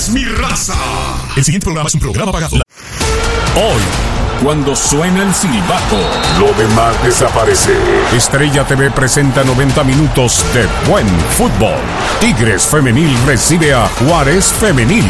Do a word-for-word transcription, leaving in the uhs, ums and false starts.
es mi raza. El siguiente programa es un programa pagado. Hoy, cuando suena el silbato, lo demás desaparece. Estrella T V presenta noventa minutos de buen fútbol. Tigres Femenil recibe a Juárez Femenil.